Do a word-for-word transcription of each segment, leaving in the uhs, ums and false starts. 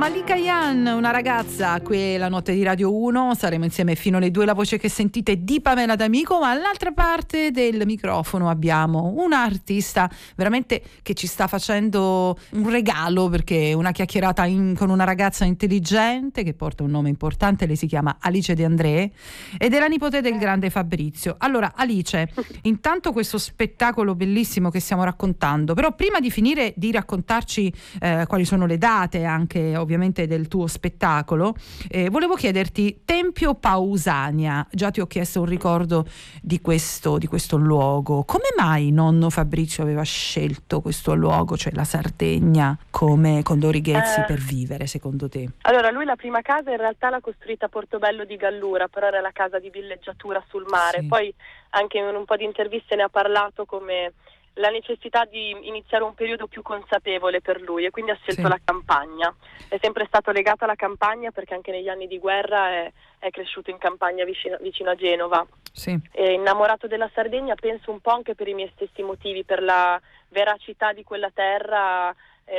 Malika Yan, una ragazza, qui è la notte di Radio uno, saremo insieme fino alle due. La voce che sentite di Pamela D'Amico, ma all'altra parte del microfono abbiamo una artista veramente che ci sta facendo un regalo, perché è una chiacchierata in, con una ragazza intelligente che porta un nome importante. Lei si chiama Alice De André ed è la nipote del grande Fabrizio. Allora Alice, intanto questo spettacolo bellissimo che stiamo raccontando, però prima di finire di raccontarci eh, quali sono le date anche ovviamente del tuo spettacolo, eh, volevo chiederti Tempio Pausania. Già ti ho chiesto un ricordo di questo, di questo luogo. Come mai nonno Fabrizio aveva scelto questo luogo, cioè la Sardegna, come Condori Ghezzi eh, per vivere, secondo te? Allora, lui la prima casa in realtà l'ha costruita a Portobello di Gallura, però era la casa di villeggiatura sul mare. Sì. Poi anche in un po' di interviste ne ha parlato come la necessità di iniziare un periodo più consapevole per lui, e quindi ha scelto Sì. la campagna. È sempre stato legato alla campagna perché anche negli anni di guerra è, è cresciuto in campagna vicino, vicino a Genova. Sì. È innamorato della Sardegna, penso un po' anche per i miei stessi motivi, per la veracità di quella terra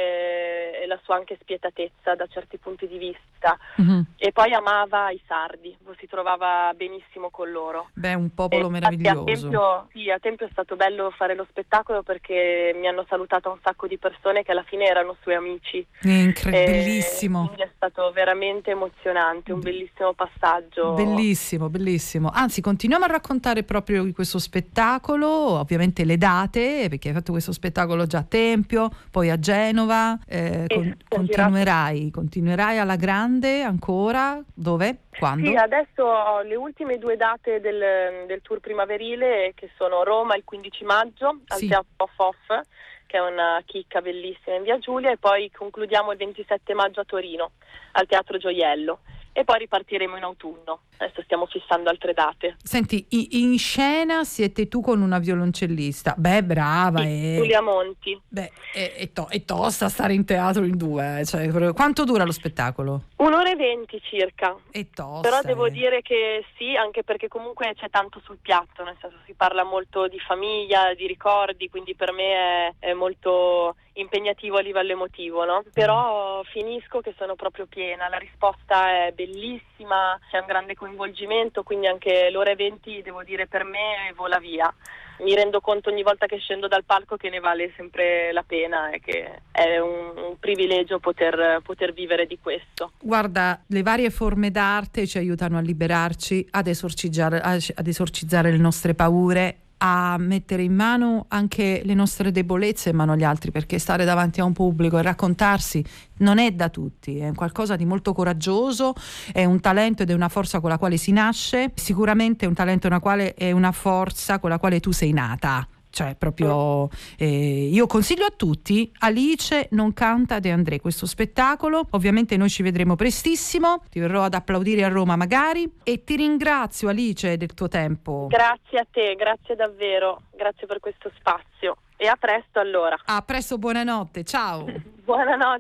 eh, e la sua anche spietatezza da certi punti di vista. Mm-hmm. E poi amava i sardi, si trovava benissimo con loro. Beh, un popolo E meraviglioso. A Tempio, sì, a Tempio è stato bello fare lo spettacolo perché mi hanno salutato un sacco di persone che alla fine erano suoi amici. Incre- E bellissimo. quindi è stato veramente emozionante, un bellissimo passaggio. Bellissimo, bellissimo. Anzi, continuiamo a raccontare proprio di questo spettacolo, ovviamente le date, perché hai fatto questo spettacolo già a Tempio, poi a Genova, eh, Sì, con- sì, continuerai, continuerai alla grande ancora? Dove? Quando? Sì, adesso ho le ultime due date del, del tour primaverile, che sono Roma il quindici maggio al Sì. Teatro Off Off, che è una chicca bellissima in via Giulia, e poi concludiamo il ventisette maggio a Torino al Teatro Gioiello, e poi ripartiremo in autunno. Adesso stiamo fissando altre date. Senti, i- in scena siete tu con una violoncellista. Beh, brava. Sì, e... Giulia Monti. Beh, è, è, to- è tosta stare in teatro in due. eh, Cioè, proprio- quanto dura lo spettacolo? Un'ora e venti circa. È tosta. Però devo eh. dire che sì, anche perché comunque c'è tanto sul piatto, nel senso si parla molto di famiglia, di ricordi, quindi per me è, è molto impegnativo a livello emotivo, no? Però finisco che sono proprio piena, la risposta è bellissima, c'è un grande coinvolgimento, quindi anche l'ora e venti devo dire per me vola via. Mi rendo conto ogni volta che scendo dal palco che ne vale sempre la pena e che è un, un privilegio poter, poter vivere di questo. Guarda, le varie forme d'arte ci aiutano a liberarci, ad esorcizzare, ad esorcizzare le nostre paure, a mettere in mano anche le nostre debolezze in mano agli altri, perché stare davanti a un pubblico e raccontarsi non è da tutti, è qualcosa di molto coraggioso, è un talento ed è una forza con la quale si nasce, sicuramente è un talento e una quale è una forza con la quale tu sei nata. Cioè proprio eh, io consiglio a tutti Alice non canta De André, questo spettacolo. Ovviamente noi ci vedremo prestissimo, ti verrò ad applaudire a Roma magari, e ti ringrazio Alice del tuo tempo. Grazie a te, grazie davvero, grazie per questo spazio, e a presto allora. A presto, buonanotte, ciao. Buonanotte.